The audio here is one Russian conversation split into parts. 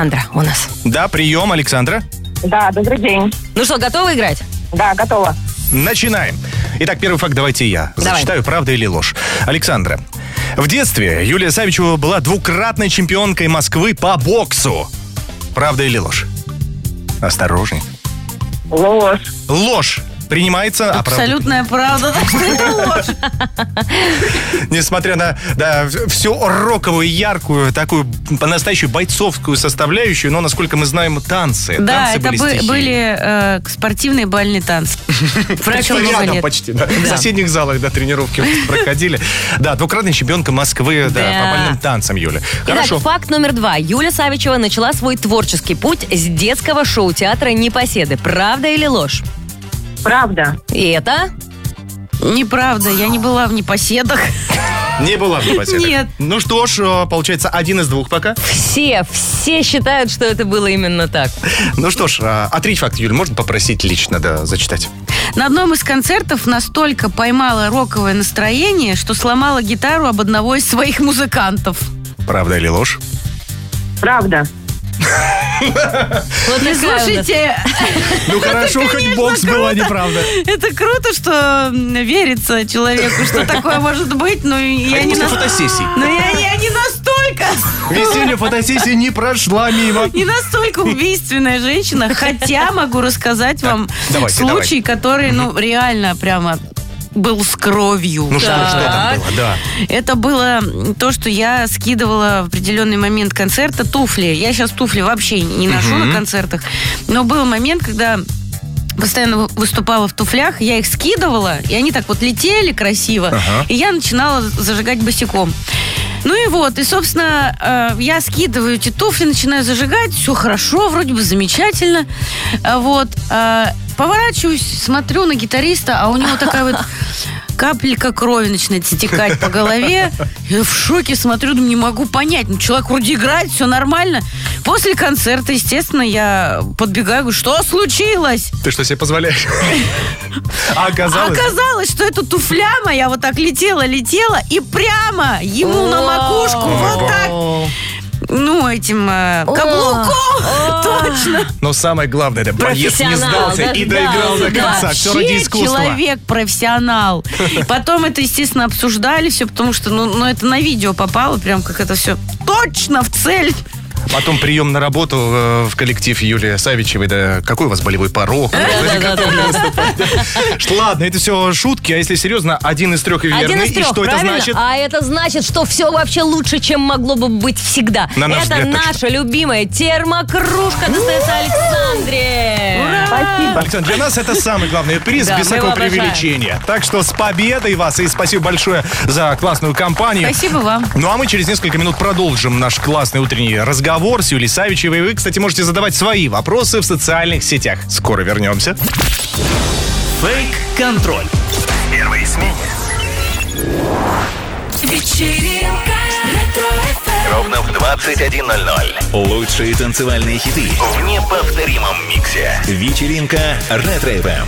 Александра у нас. Да, прием, Александра. Да, добрый день. Ну что, готовы играть? Да, готова. Начинаем. Итак, первый факт давайте я зачитаю, правда или ложь. Александра. В детстве Юлия Савичева была двукратной чемпионкой Москвы по боксу. Правда или ложь? Осторожней. Ложь. Ложь. Принимается. Абсолютная правда, так что это ложь. Несмотря на всю роковую, яркую, такую настоящую бойцовскую составляющую, но, насколько мы знаем, танцы. Да, танцы это были спортивные бальные танцы. Причем много лет. Почти, да. В соседних залах, тренировки проходили. Да, двукратная чемпионка Москвы, по бальным танцам, Юля. Хорошо. Итак, факт номер 2. Юля Савичева начала свой творческий путь с детского шоу-театра «Непоседы». Правда или ложь? Правда. И это? Неправда, я не была в «Непоседах». Не была в «Непоседах»? Нет. Ну что ж, получается, 1 из 2 пока. Все считают, что это было именно так. Ну что ж, а 3 факта, Юль, можно попросить лично зачитать? На одном из концертов настолько поймала роковое настроение, что сломала гитару об одного из своих музыкантов. Правда или ложь? Правда. Вот не слушайте. Ну хорошо, хоть бокс была неправда. Это круто, что верится человеку, что такое может быть, но я не фотосессий. Но я не настолько. Веселье фотосессии не прошла мимо. Не настолько убийственная женщина, хотя могу рассказать вам случай, который, реально прямо был с кровью. Ну что там было, да. Это было то, что я скидывала в определенный момент концерта туфли. Я сейчас туфли вообще не ношу на концертах. Но был момент, когда постоянно выступала в туфлях, я их скидывала, и они так вот летели красиво, и я начинала зажигать босиком. Ну и вот, и, собственно, я скидываю эти туфли, начинаю зажигать, все хорошо, вроде бы замечательно. Вот. Поворачиваюсь, смотрю на гитариста, а у него такая вот капелька крови начинает стекать по голове. Я в шоке смотрю, думаю, не могу понять. Человек вроде играет, все нормально. После концерта, естественно, я подбегаю, говорю, что случилось? Ты что себе позволяешь? Оказалось, что эта туфля моя вот так летела, и прямо ему на макушку вот так... этим каблуком. Точно. Но самое главное, это боец не сдался и доиграл до конца. Все ради искусства. Человек профессионал. Потом это, естественно, обсуждали все, потому что, это на видео попало, прям как это все точно в цель. Потом прием на работу в коллектив Юлии Савичевой. Да какой у вас болевой порог? Ладно, это все шутки. А если серьезно, 1 из 3 верный. И что это значит? А это значит, что все вообще лучше, чем могло бы быть всегда. Это наша любимая термокружка достается Александре. Ура! Спасибо. Александр, для нас это самый главный приз без всякого преувеличения. Так что с победой вас и спасибо большое за классную компанию. Спасибо вам. Ну а мы через несколько минут продолжим наш классный утренний разговор с Юлией Савичевой. Вы, кстати, можете задавать свои вопросы в социальных сетях. Скоро вернемся. Фейк-контроль. В первой смене. Вечеринка Ровно в 21:00. Лучшие танцевальные хиты в неповторимом миксе. Вечеринка Ретро-ФМ.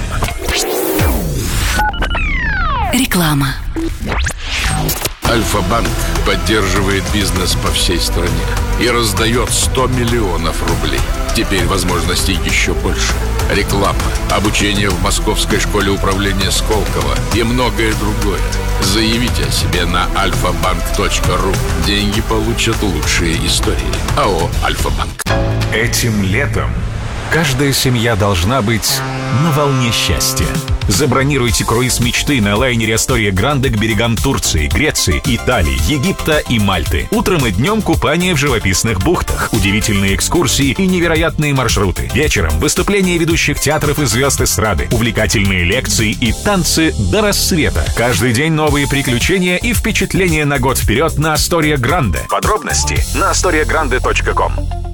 Реклама. Альфа-банк поддерживает бизнес по всей стране и раздает 100 миллионов рублей. Теперь возможностей еще больше. Реклама, обучение в Московской школе управления Сколково и многое другое. Заявите о себе на alfabank.ru. Деньги получат лучшие истории. АО «Альфа-банк». Этим летом каждая семья должна быть на волне счастья. Забронируйте круиз мечты на лайнере Астория Гранде к берегам Турции, Греции, Италии, Египта и Мальты. Утром и днем купание в живописных бухтах, удивительные экскурсии и невероятные маршруты. Вечером выступления ведущих театров и звезд эстрады, увлекательные лекции и танцы до рассвета. Каждый день новые приключения и впечатления на год вперед на Астория Гранде. Подробности на astoriagrande.com.